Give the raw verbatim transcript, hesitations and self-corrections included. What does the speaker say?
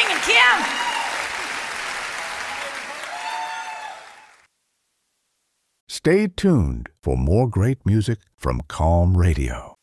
singing, Kim. Stay tuned for more great music from Calm Radio.